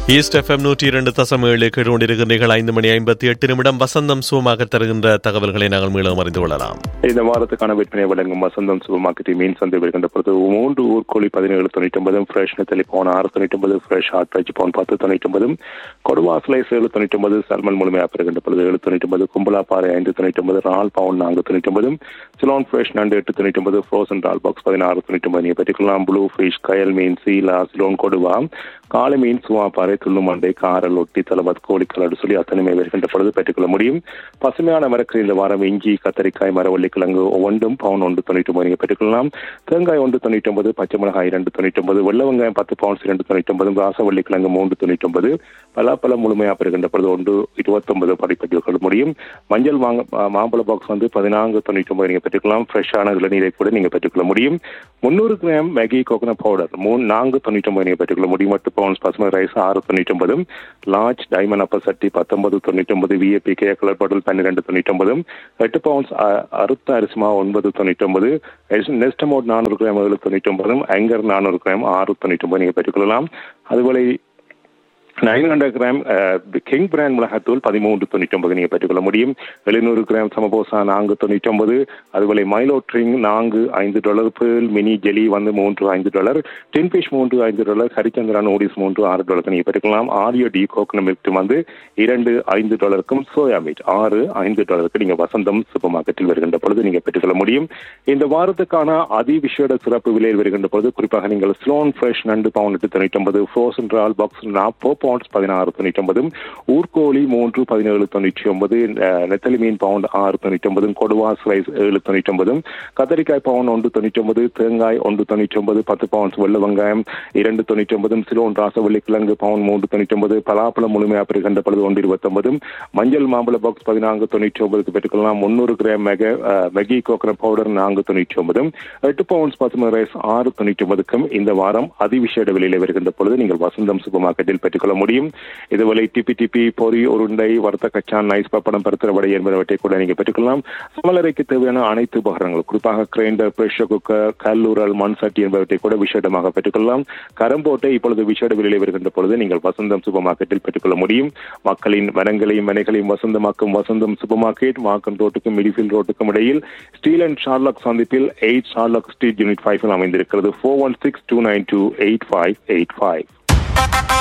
East FM 102.7 கேட்டுக்கொண்டிருக்கிறீர்கள். 5:58 வசந்தம் சுகமாக தருகின்ற தகவல்களை நாங்கள் மீண்டும் அறிந்து கொள்ளலாம். இந்த வாரத்துக்கான விற்பனை வழங்கும் வசந்தம் சூப்பர் மார்க்கெட்டில் மீன் சந்தை வருகின்ற பொழுது 3 ஊர்கோழி 17.99, ஃப்ரெஷ் நெத்தலி பவுன் 6.99, ஃப்ரெஷ் ஹாட் பைச்சு பவுன் 10.99, கொடுவா ஸ்லைஸ் 7.99, சல்மன் முழுமையாக பெறுகின்ற பொழுது 7.99, கும்பலா பாறை 5.99, ரால் பவுன் 4.99, சிலோன் ஃப்ரெஷ் நண்டு 8.99, ஃப்ரோசன் ரால் பாக்ஸ் 16.99. நீங்கள் பெற்றுக்கொள்ளலாம். ப்ளூ ஃபிஷ், கயல் மீன், சீலா, சிலோன் கொடுவா, காலை மீன், சுவாப்பாறை, துள்ளுமண்டை, காரல், ஒட்டி, தலபத், கோழிக்கலடு சொல்லி அத்தனையுமே வருகின்ற பொழுது பெற்றுக்கொள்ள முடியும். பசுமையான மரக்கறி இந்த வாரம் இஞ்சி, கத்தரிக்காய், மரவள்ளி கிழங்கு ஒவ்வொன்றும் பவுன் 1.99 நீங்கள் பெற்றுக்கொள்ளலாம். தேங்காய் 1.99, பச்சை மிளகாய் 2.99, வெள்ளை வெங்காயம் 10 பவுன்ஸ் 2.99, ராசவள்ளி கிழங்கு 3.99, பலாப்பழம் முழுமையாக பெறுகின்ற பொழுது 1.29 படிப்பெற்றுக்கொள்ள முடியும். மஞ்சள் மாம்பழ பாக்ஸ் 14.99 நீங்கள் பெற்றுக்கலாம். ஃப்ரெஷ்ஷான இளநீரை கூட நீங்கள் பெற்றுக்கொள்ள முடியும். 300 கிராம் மேகி கோகனட் பவுடர் 4.99 நீங்கள் பெற்றுக்கொள்ள முடியும். 8 பவுன்ஸ் பசுமை ரைஸ் 6.99, லார்ஜ் டைமண்ட் அப்ப சட்டி 19.99, VAP K colour bottle 12.99, 8 bounce அறுத்த அரிசிமா 9.99, நெஸ்டமோட் 400 கிராம் 7.99, ஆங்கர் 400 கிராம் 6.99 நீங்கள் பெற்றுக்கொள்ளலாம். அதுபோல 900 கிராம் கிங் பிராண்ட் மிளகாத்தூள் 13.99 நீங்கள் பெற்றுக்கொள்ள முடியும். 700 கிராம் சமபோசா 4.99, அதுபோல Milo drink $5, pearl mini jelly $3.5, டின் ஃபிஷ் $3.5, ஹரிச்சந்திரா நூடில்ஸ் $6 நீங்கள் பெற்றுக்கலாம். ஆரியோ D coconut milk $2.5, soya meet $6.5 நீங்கள் வசந்தம் சூப்பர் மார்க்கெட்டில் வருகின்ற பொழுது நீங்கள் பெற்றுக்கொள்ள முடியும். இந்த வாரத்துக்கான அதிவிசேட சிறப்பு விலையில் வருகின்ற பொழுது குறிப்பாக நீங்கள் ஸ்லோன் ஃப்ரெஷ் நண்டு பவுன் 8.99, ஃப்ரோசன் ரால் பாக்ஸ் 4 பவுண்ட்ஸ் 16.99, ஊர்கோழி 3 17.99, நெத்தலி மீன் பவுண்ட் 6.99, கொடுவா ஸ்லைஸ் 7.99, கத்தரிக்காய் பவுன் 1.99, தேங்காய் 1.99, 10 பவுண்ட்ஸ் வெள்ளை வெங்காயம் 2.99, சிலோன் ராசவள்ளி கிழங்கு பவுன் 3.99, பலாப்பழம் முழுமையாக பெறுகின்ற பொழுது 1.29, மஞ்சள் மாம்பழ பாக்ஸ் 14.99 பெற்றுக்கொள்ளலாம். 300 gram Maggi coconut powder 4.99, 8 pounds பசுமை ரைஸ் 6.99 இந்த வாரம் அதிவிசேட விலையில் வருகின்ற பொழுது நீங்கள் வசந்தம் சூப்பர் மார்க்கெட்டில் பெற்றுக்கொள்ள முடியும். இதுவரை டிபி பொரி, உருண்டை, வறுத்த கச்சான், நைஸ் பப்படம், பருத்திர வடை என்பவற்றை கூட நீங்கள் பெற்றுக்கொள்ளலாம். சமையலறைக்கு தேவையான அனைத்து உபகரணங்கள் குறிப்பாக கிரைண்டர், பிரஷர் குக்கர், கல்லூரல், மண் சட்டி என்பவற்றை கூட விசேடமாக பெற்றுக்கொள்ளலாம். கரம்போட்டை இப்பொழுது விசேட விலையில் வருகின்ற பொழுது நீங்கள் வசந்தம் சூப்பர் மார்க்கெட்டில் பெற்றுக்கொள்ள முடியும். மக்களின் மனங்களையும் மனைகளையும் வசந்தமாக்கும் வசந்தம் சூப்பர் மார்க்கெட் மாக்கம் ரோட்டுக்கும் மிடிஃபீல்ட் ரோட்டுக்கும் இடையில் ஸ்டீல் அண்ட் ஷார்லாக் சந்திப்பில் 8 ஷார்லாக் ஸ்ட்ரீட் யூனிட் 5 அமைந்திருக்கிறது. 4162928585.